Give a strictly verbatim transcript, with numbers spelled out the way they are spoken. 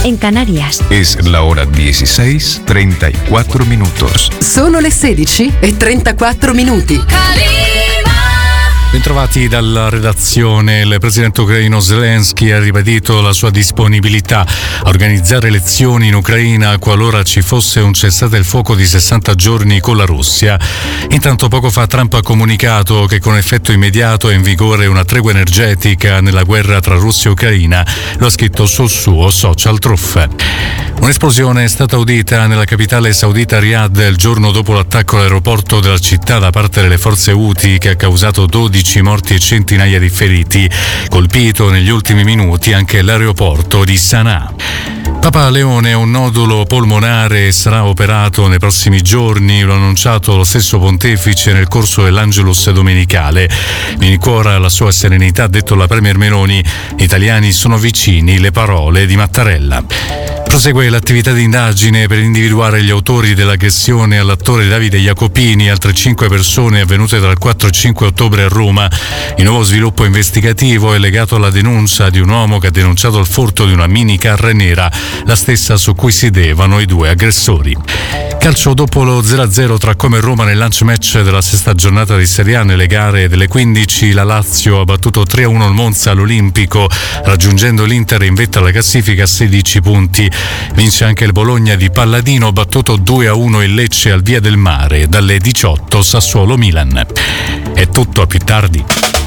en Canarias. Es la hora dieciséis, treinta y cuatro minutos. Sono le sedici e trentaquattro minuti. Bentrovati dalla redazione. Il presidente ucraino Zelensky ha ribadito la sua disponibilità a organizzare elezioni in Ucraina qualora ci fosse un cessate il fuoco di sessanta giorni con la Russia. Intanto poco fa Trump ha comunicato che con effetto immediato è in vigore una tregua energetica nella guerra tra Russia e Ucraina. Lo ha scritto sul suo social Truth. Un'esplosione è stata udita nella capitale saudita Riyadh il giorno dopo l'attacco all'aeroporto della città da parte delle forze Houthi che ha causato dodici morti e centinaia di feriti. Colpito negli ultimi minuti anche l'aeroporto di Sana'a. Papa Leone ha un nodulo polmonare e sarà operato nei prossimi giorni, lo ha annunciato lo stesso pontefice nel corso dell'Angelus domenicale. Mi ricuora la sua serenità, ha detto la Premier Meloni. Gli italiani sono vicini, le parole di Mattarella. Prosegue l'attività di indagine per individuare gli autori dell'aggressione all'attore Davide Jacopini e altre cinque persone avvenute tra il quattro e cinque ottobre a Roma. Il nuovo sviluppo investigativo è legato alla denuncia di un uomo che ha denunciato il furto di una minicar nera, la stessa su cui si sedevano i due aggressori. Calcio, dopo lo zero a zero tra Como e Roma nel lunch match della sesta giornata di Serie A, nelle gare delle quindici la Lazio ha battuto tre a uno il Monza all'Olimpico, raggiungendo l'Inter in vetta alla classifica a sedici punti. Vince anche il Bologna di Palladino, battuto due a uno il Lecce al Via del Mare. Dalle diciotto Sassuolo Milan. È tutto, a più tardi.